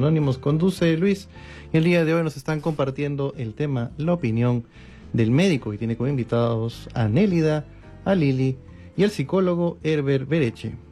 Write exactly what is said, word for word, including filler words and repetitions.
Anónimos conduce Luis, y el día de hoy nos están compartiendo el tema, la opinión del médico, y tiene como invitados a Nélida, a Lili y al psicólogo Herbert Bereche.